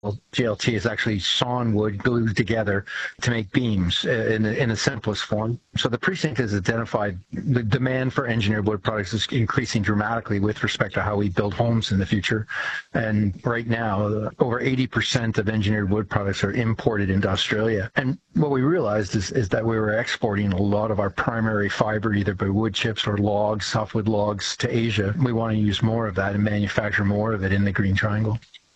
GLT is actually sawn wood glued together to make beams in the simplest form. So the precinct has identified the demand for engineered wood products is increasing dramatically with respect to how we build homes in the future. And right now, over 80% of engineered wood products are imported into Australia. And what we realized is that we were exporting a lot of our primary fiber, either by wood chips or logs, softwood logs, to Asia. We want to use more of that and manufacture more of it in the Green Triangle.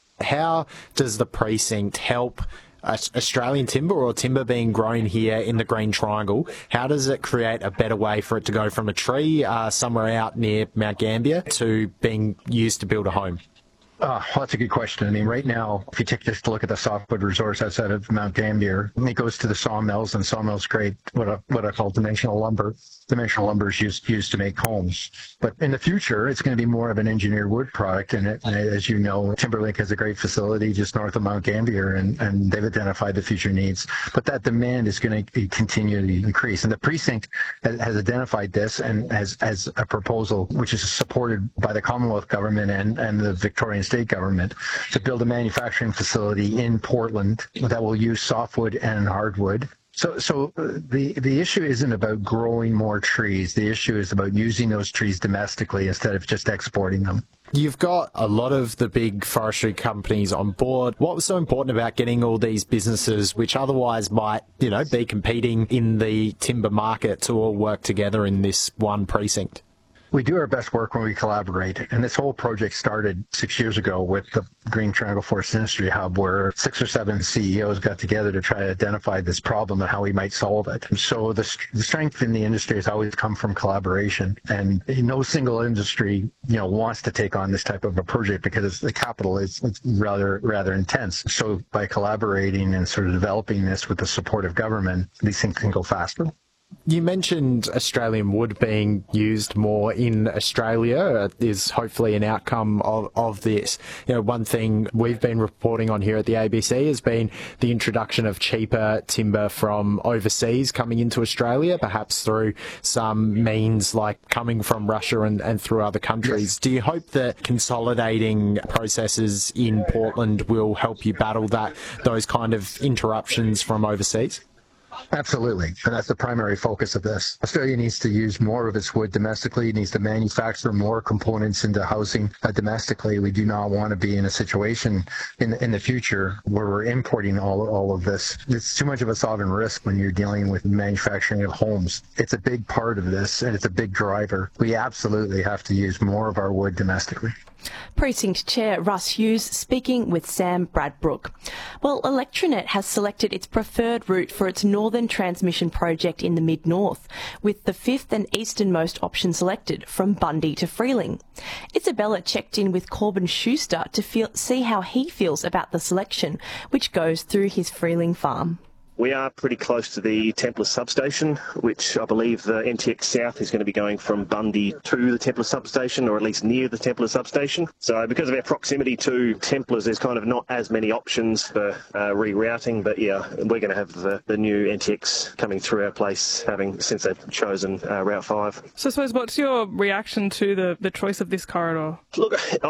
How does the precinct help Australian timber or timber being grown here in the Green Triangle? How does it create a better way for it to go from a tree somewhere out near Mount Gambier to being used to build a home? Well, that's a good question. I mean, right now, if you take just a look at the softwood resource outside of Mount Gambier, it goes to the sawmills, and sawmills create what I call dimensional lumber. Dimensional lumber is used to make homes. But in the future, it's going to be more of an engineered wood product. And as you know, Timberlink has a great facility just north of Mount Gambier, and they've identified the future needs. But that demand is going to continually increase. And the precinct has identified this and has a proposal which is supported by the Commonwealth government and the Victorian state government to build a manufacturing facility in Portland that will use softwood and hardwood. So the issue isn't about growing more trees. The issue is about using those trees domestically instead of just exporting them. You've got a lot of the big forestry companies on board. What was so important about getting all these businesses, which otherwise might, be competing in the timber market, to all work together in this one precinct? We do our best work when we collaborate, and this whole project started 6 years ago with the Green Triangle Forest Industry Hub, where 6 or 7 CEOs got together to try to identify this problem and how we might solve it. And so the strength in the industry has always come from collaboration, and no single industry, wants to take on this type of a project because the capital is rather intense. So by collaborating and sort of developing this with the support of government, these things can go faster. You mentioned Australian wood being used more in Australia is hopefully an outcome of this. One thing we've been reporting on here at the ABC has been the introduction of cheaper timber from overseas coming into Australia, perhaps through some means like coming from Russia and through other countries. Yes. Do you hope that consolidating processes in Portland will help you battle those kind of interruptions from overseas? Absolutely, and that's the primary focus of this. Australia needs to use more of its wood domestically. It needs to manufacture more components into housing domestically. We do not want to be in a situation in the future where we're importing all of this. It's too much of a sovereign risk when you're dealing with manufacturing of homes. It's a big part of this, and it's a big driver. We absolutely have to use more of our wood domestically. Precinct Chair Russ Hughes speaking with Sam Bradbrook. Well, Electranet has selected its preferred route for its northern transmission project in the mid-north, with the fifth and easternmost option selected from Bundy to Freeling. Isabella checked in with Corbin Schuster to see how he feels about the selection, which goes through his Freeling farm. We are pretty close to the Templars substation, which I believe the NTX South is going to be going from Bundy to the Templars substation, or at least near the Templars substation. So because of our proximity to Templars, there's kind of not as many options for rerouting. But yeah, we're going to have the new NTX coming through our place, since they've chosen Route 5. So I suppose, what's your reaction to the choice of this corridor? Look,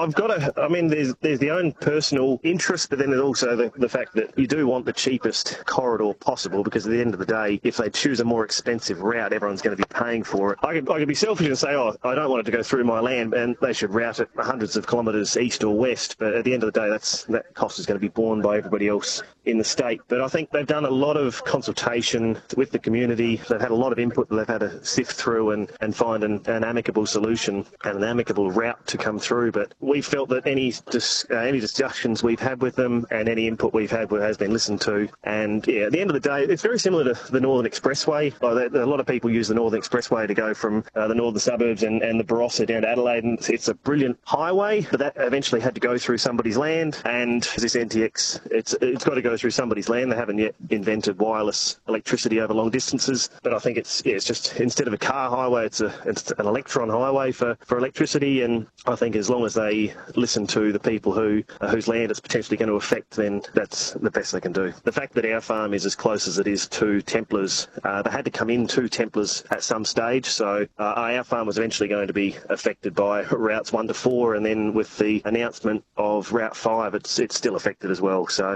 there's the own personal interest, but then there's also the fact that you do want the cheapest corridor possible, because at the end of the day, if they choose a more expensive route, everyone's going to be paying for it. I could be selfish and say, I don't want it to go through my land, and they should route it hundreds of kilometres east or west, but at the end of the day, that cost is going to be borne by everybody else in the state. But I think they've done a lot of consultation with the community. They've had a lot of input that they've had to sift through and find an amicable solution and an amicable route to come through. But we felt that any discussions we've had with them and any input we've had has been listened to. And yeah, at the end of the day, it's very similar to the Northern Expressway. A lot of people use the Northern Expressway to go from the northern suburbs and the Barossa down to Adelaide, and it's a brilliant highway, but that eventually had to go through somebody's land, and this NTX, it's got to go through somebody's land. They haven't yet invented wireless electricity over long distances, but I think it's just, instead of a car highway, it's an electron highway for electricity, and I think as long as they listen to the people whose land it's potentially going to affect, then that's the best they can do. The fact that our farm is as close as it is to Templars. They had to come into Templars at some stage, so our farm was eventually going to be affected by routes 1 to 4, and then with the announcement of Route 5, it's still affected as well. So